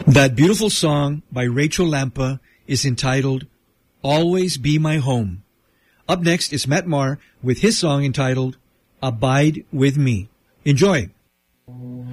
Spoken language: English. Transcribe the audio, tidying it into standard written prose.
That beautiful song by Rachel Lampa is entitled Always Be My Home. Up next is Matt Maher with his song entitled Abide With Me. Enjoy.